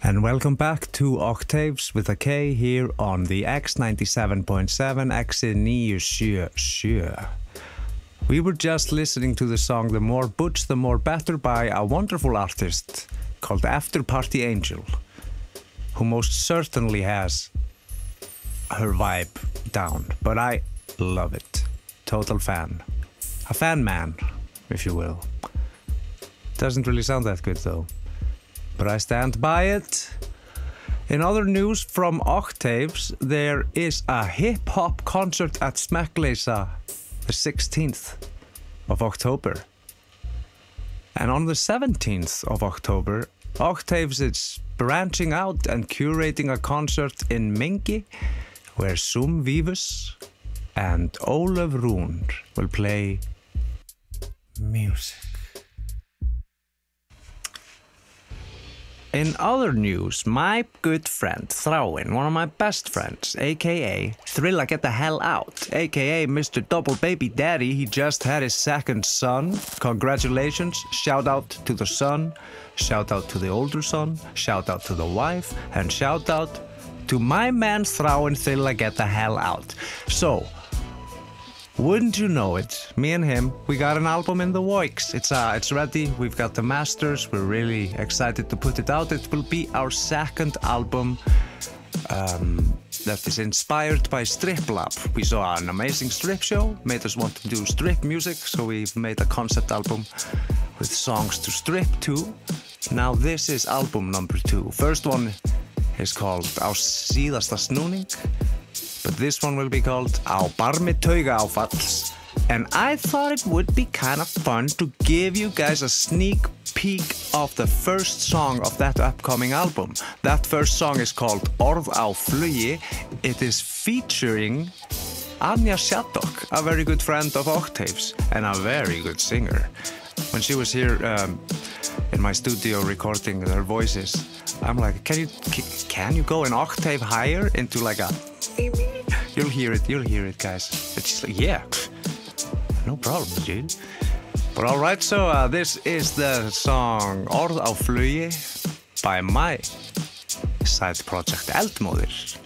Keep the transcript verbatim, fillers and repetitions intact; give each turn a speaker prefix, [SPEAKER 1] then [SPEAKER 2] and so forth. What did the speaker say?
[SPEAKER 1] And welcome back to Octaves with a K here on the X ninety-seven point seven X nine seventy-seven. We were just listening to the song The More Butch, The More Better by a wonderful artist called After Party Angel, who most certainly has her vibe down, but I love it. Total fan. A fan man, if you will. Doesn't really sound that good though, but I stand by it. In other news from Octaves, there is a hip-hop concert at Smekkleysa the sixteenth of October. And on the seventeenth of October, Octaves is branching out and curating a concert in Mingi, where Sum Vivus and Ólöf Rún will play music. In other news, my good friend Thráinn, one of my best friends, aka Thrilla Get the Hell Out, aka Mister Double Baby Daddy, he just had his second son. Congratulations, shout out to the son, shout out to the older son, shout out to the wife, and shout out to my man Thráinn Thrilla Get the Hell Out. So, wouldn't you know it, me and him, we got an album in the works. It's uh, it's ready, we've got the masters, we're really excited to put it out. It will be our second album um, that is inspired by Strip Lab. We saw an amazing strip show, made us want to do strip music, so we've made a concept album with songs to strip to. Now this is album number two. First one is called Á síðasta snúning, but this one will be called Á barmi taugaáfalls. And I thought it would be kind of fun to give you guys a sneak peek of the first song of that upcoming album. That first song is called Orð á flugi. It is featuring Anja Shaddock, a very good friend of Octaves and a very good singer. When she was here um, in my studio recording her voices, I'm like, can you can you go an octave higher into like a... You'll hear it, you'll hear it, guys. But she's like, yeah, no problem, dude. But alright, so uh, this is the song Orð á flugi by my side project Eldmóðir.